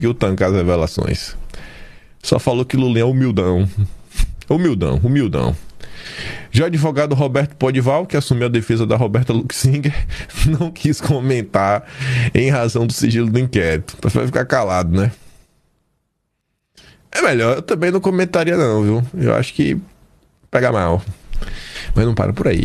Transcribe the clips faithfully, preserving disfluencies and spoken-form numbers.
conseguiu tancar as revelações. Só falou que Lulinha é humildão. Humildão, humildão. Já o advogado Roberto Podival, que assumiu a defesa da Roberta Luxinger, não quis comentar em razão do sigilo do inquérito. Prefere ficar calado, né? É melhor, eu também não comentaria não, viu? Eu acho que pega mal. Mas não para por aí.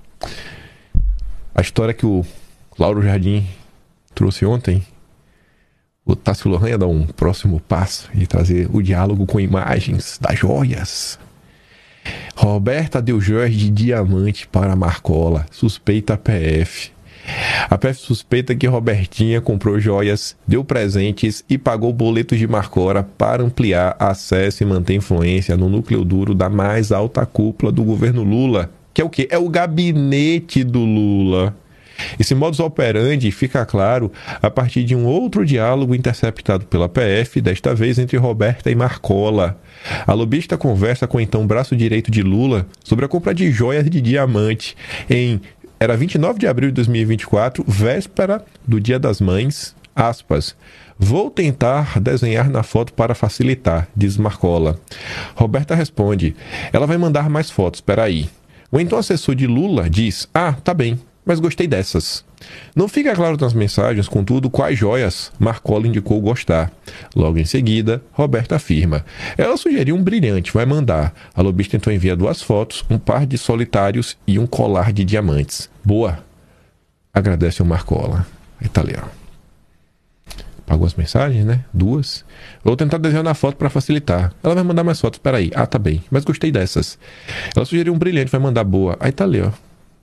A história que o Lauro Jardim trouxe ontem, o Tássio Lohan ia dar um próximo passo e trazer o diálogo com imagens das joias. Roberta deu joias de diamante para Marcola, suspeita a P F. A P F suspeita que Robertinha comprou joias, deu presentes e pagou boletos de Marcola para ampliar acesso e manter influência no núcleo duro da mais alta cúpula do governo Lula. Que é o quê? É o gabinete do Lula. Esse modus operandi fica claro a partir de um outro diálogo interceptado pela P F, desta vez entre Roberta e Marcola. A lobista conversa com o então braço direito de Lula sobre a compra de joias de diamante em... Era vinte e nove de abril de dois mil e vinte e quatro, véspera do Dia das Mães, aspas. Vou tentar desenhar na foto para facilitar, diz Marcola. Roberta responde, ela vai mandar mais fotos, peraí. O então assessor de Lula diz, ah, tá bem, mas gostei dessas. Não fica claro nas mensagens, contudo, quais joias Marcola indicou gostar. Logo em seguida, Roberta afirma. Ela sugeriu um brilhante, vai mandar. A lobista então envia duas fotos, um par de solitários e um colar de diamantes. Boa. Agradece o Marcola. Aí tá ali, ó. Pagou as mensagens, né? Duas. Vou tentar desenhar na foto para facilitar. Ela vai mandar mais fotos, peraí. Ah, tá bem, mas gostei dessas. Ela sugeriu um brilhante, vai mandar boa. Aí tá ali, ó.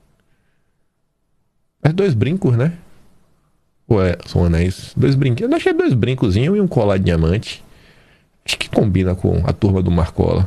É dois brincos, né? Ou é, são anéis? Dois brinquinhos. Eu achei dois brincozinhos e um colar de diamante. Acho que combina com a turma do Marcola.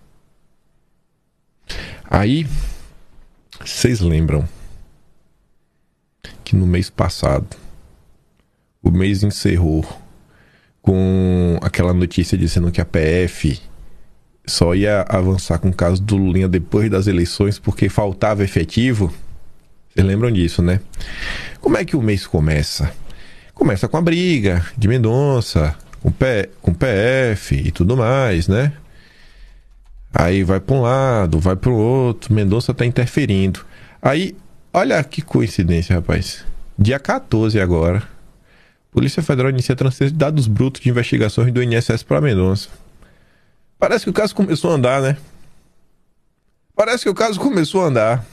Aí, vocês lembram que no mês passado, o mês encerrou com aquela notícia dizendo que a P F só ia avançar com o caso do Lulinha depois das eleições porque faltava efetivo? Vocês lembram disso, né? Como é que o mês começa? Começa com a briga de Mendonça, com, P... com P F e tudo mais, né? Aí vai para um lado, vai para o outro, Mendonça tá interferindo. Aí, olha que coincidência, rapaz. Dia quatorze agora, Polícia Federal inicia transferência de dados brutos de investigações do I N S S para Mendonça. Parece que o caso começou a andar, né? Parece que o caso começou a andar.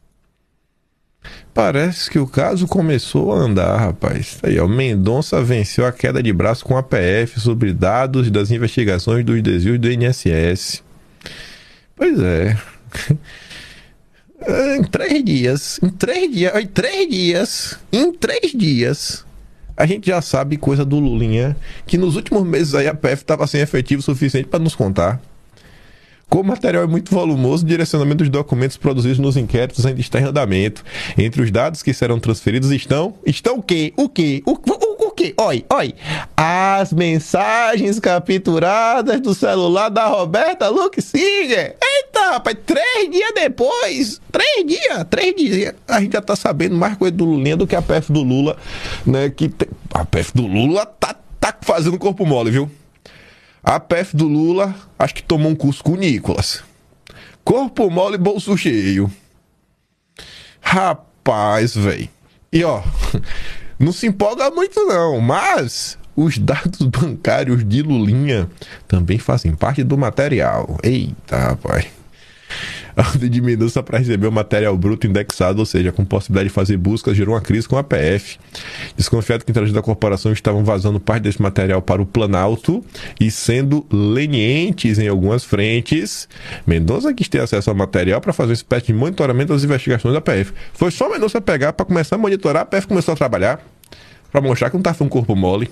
Parece que o caso começou a andar, rapaz. Aí, ó, Mendonça venceu a queda de braço com a P F sobre dados das investigações dos desvios do I N S S. Pois é. Em três dias, em três dias, em três dias, em três dias, a gente já sabe coisa do Lulinha, que nos últimos meses aí a P F estava sem efetivo suficiente para nos contar. Como o material é muito volumoso, o direcionamento dos documentos produzidos nos inquéritos ainda está em andamento. Entre os dados que serão transferidos estão... Estão o quê? O quê? O, o, o quê? Oi, oi. As mensagens capturadas do celular da Roberta Luxinger. Eita, rapaz, três dias depois. Três dias, três dias. A gente já tá sabendo mais coisa do Lulinha do que a P F do Lula, né? Que te... A P F do Lula tá, tá fazendo corpo mole, viu? A P F do Lula, acho que tomou um curso com o Nicolas. Corpo mole, bolso cheio. Rapaz, velho. E ó, não se empolga muito não, mas os dados bancários de Lulinha também fazem parte do material. Eita, rapaz. A ordem de Mendonça para receber o material bruto indexado, ou seja, com possibilidade de fazer buscas, gerou uma crise com a P F. Desconfiado que integrantes da corporação estavam vazando parte desse material para o Planalto e sendo lenientes em algumas frentes, Mendonça quis ter acesso ao material para fazer uma espécie de monitoramento das investigações da P F. Foi só Mendonça pegar para começar a monitorar, a P F começou a trabalhar para mostrar que não estava um corpo mole.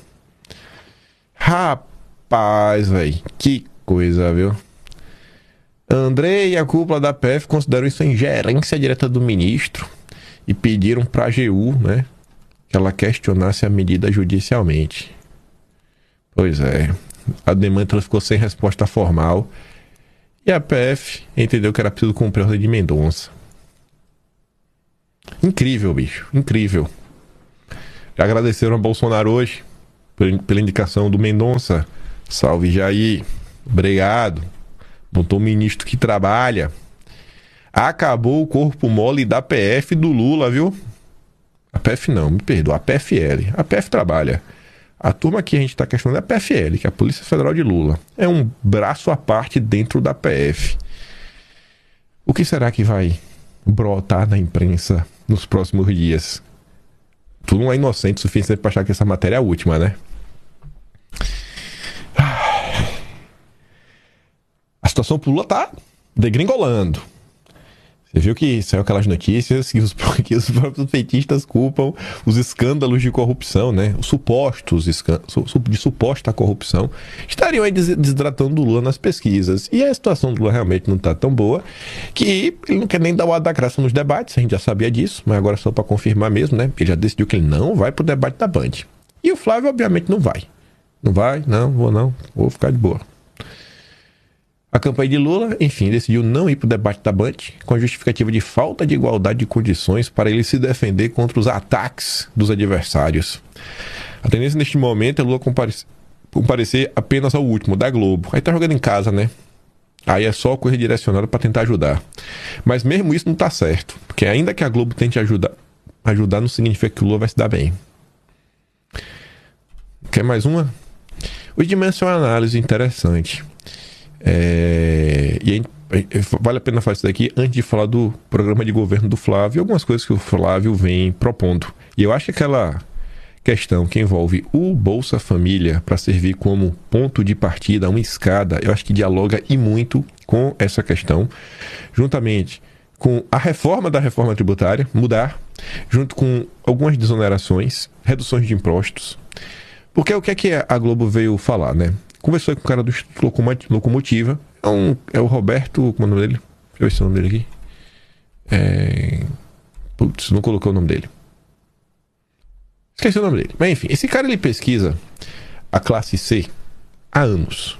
Rapaz, velho, que coisa, viu? André e a cúpula da P F consideram isso ingerência direta do ministro e pediram para a A G U, né, que ela questionasse a medida judicialmente. Pois é, a demanda ficou sem resposta formal e a P F entendeu que era preciso cumprir a ordem de Mendonça. Incrível, bicho, incrível. Já agradeceram a Bolsonaro hoje, pela indicação do Mendonça. Salve, Jair. Obrigado. Botou um ministro que trabalha. Acabou o corpo mole da P F do Lula, viu? A P F não, me perdoa, a P F L. A P F trabalha. A turma que a gente está questionando é a P F L, que é a Polícia Federal de Lula. É um braço à parte dentro da P F. O que será que vai brotar na imprensa nos próximos dias? Tu não é inocente o suficiente para achar que essa matéria é a última, né? A situação pro Lula tá degringolando. Você viu que saiu aquelas notícias que os, que os próprios petistas culpam os escândalos de corrupção, né? Os supostos escândalos de suposta corrupção estariam aí desidratando o Lula nas pesquisas. E a situação do Lula realmente não tá tão boa que ele não quer nem dar o ar da graça nos debates, a gente já sabia disso, mas agora só para confirmar mesmo, né? Ele já decidiu que ele não vai pro debate da Band. E o Flávio, obviamente, não vai. Não vai, não, vou não, vou ficar de boa. A campanha de Lula, enfim, decidiu não ir para o debate da Band, com a justificativa de falta de igualdade de condições para ele se defender contra os ataques dos adversários. A tendência neste momento é Lula comparecer, comparecer apenas ao último, da Globo. Aí tá jogando em casa, né? Aí é só coisa direcionada para tentar ajudar. Mas mesmo isso não tá certo, porque ainda que a Globo tente ajudar, ajudar não significa que o Lula vai se dar bem. Quer mais uma? Hoje de manhã é uma análise interessante. É, e aí, vale a pena fazer isso daqui antes de falar do programa de governo do Flávio e algumas coisas que o Flávio vem propondo. E eu acho que aquela questão que envolve o Bolsa Família para servir como ponto de partida, uma escada, eu acho que dialoga e muito com essa questão, juntamente com a reforma da reforma tributária, mudar, junto com algumas desonerações, reduções de impostos. Porque o que é que a Globo veio falar, né? Conversou com o cara do Instituto Locomotiva. É, um, é o Roberto. Como é o nome dele? Deixa eu ver se é o nome dele aqui. É... Putz, não colocou o nome dele. Esqueci o nome dele. Mas enfim, esse cara ele pesquisa a classe C há anos.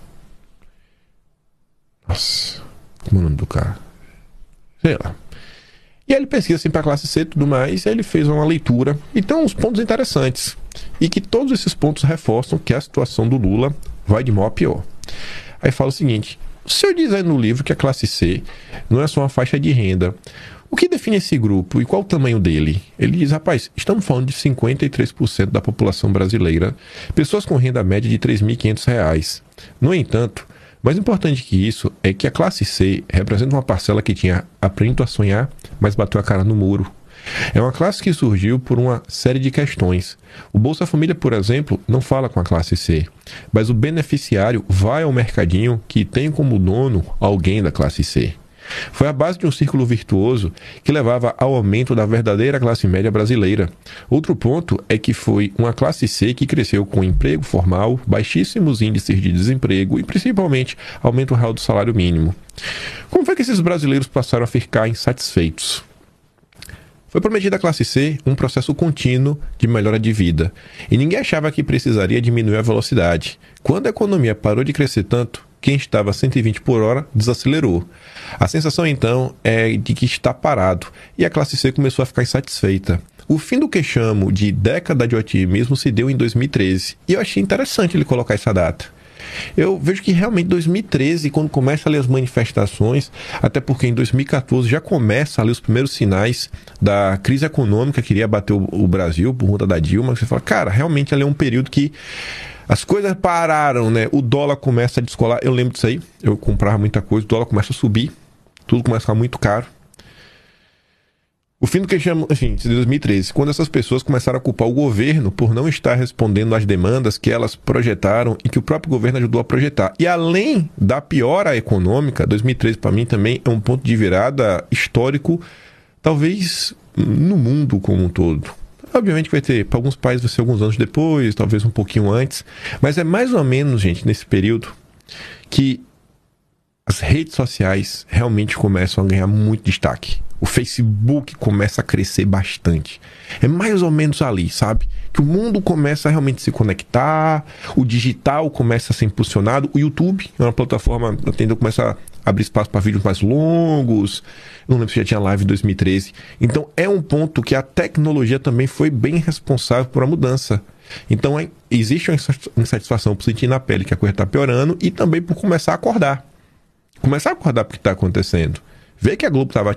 Nossa, como é o nome do cara? Sei lá. E aí ele pesquisa assim para a classe C e tudo mais. E aí ele fez uma leitura. E tem uns pontos interessantes. E que todos esses pontos reforçam que a situação do Lula vai de mal a pior. Aí fala o seguinte: o senhor diz aí no livro que a classe C não é só uma faixa de renda. O que define esse grupo e qual o tamanho dele? Ele diz, rapaz, estamos falando de cinquenta e três por cento da população brasileira, pessoas com renda média de três mil e quinhentos reais. No entanto, mais importante que isso é que a classe C representa uma parcela que tinha aprendido a sonhar, mas bateu a cara no muro. É uma classe que surgiu por uma série de questões. O Bolsa Família, por exemplo, não fala com a classe C, mas o beneficiário vai ao mercadinho que tem como dono alguém da classe C. Foi a base de um círculo virtuoso que levava ao aumento da verdadeira classe média brasileira. Outro ponto é que foi uma classe C que cresceu com emprego formal, baixíssimos índices de desemprego e principalmente aumento real do salário mínimo. Como foi que esses brasileiros passaram a ficar insatisfeitos? Foi prometido à classe C um processo contínuo de melhora de vida, e ninguém achava que precisaria diminuir a velocidade. Quando a economia parou de crescer tanto, quem estava a cento e vinte por hora desacelerou. A sensação então é de que está parado, e a classe C começou a ficar insatisfeita. O fim do que chamo de década de otimismo se deu em dois mil e treze, e eu achei interessante ele colocar essa data. Eu vejo que realmente em dois mil e treze, quando começam ali as manifestações, até porque em dois mil e quatorze já começam ali os primeiros sinais da crise econômica que iria bater o, o Brasil por conta da Dilma, você fala, cara, realmente ali é um período que as coisas pararam, né? O dólar começa a descolar, eu lembro disso aí, eu comprava muita coisa, o dólar começa a subir, tudo começa a ficar muito caro. O fim do que chama, enfim, de dois mil e treze, quando essas pessoas começaram a culpar o governo por não estar respondendo às demandas que elas projetaram e que o próprio governo ajudou a projetar. E além da piora econômica, dois mil e treze para mim também é um ponto de virada histórico, talvez no mundo como um todo. Obviamente que vai ter, para alguns países vai ser alguns anos depois, talvez um pouquinho antes, mas é mais ou menos, gente, nesse período que as redes sociais realmente começam a ganhar muito destaque. O Facebook começa a crescer bastante. É mais ou menos ali, sabe? Que o mundo começa a realmente se conectar, o digital começa a ser impulsionado, o YouTube é uma plataforma, tende a começar abrir espaço para vídeos mais longos. Não lembro se já tinha live em dois mil e treze. Então é um ponto que a tecnologia também foi bem responsável por a mudança. Então é, existe uma insatisfação por sentir na pele que a coisa está piorando e também por começar a acordar. Começar a acordar porque está acontecendo. Ver que a Globo estava